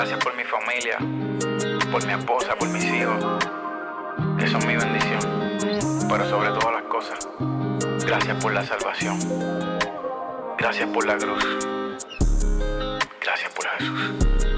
Gracias por mi familia, por mi esposa, por mis hijos, que son mi bendición. Pero sobre todas las cosas, gracias por la salvación. Gracias por la cruz. Gracias por Jesús.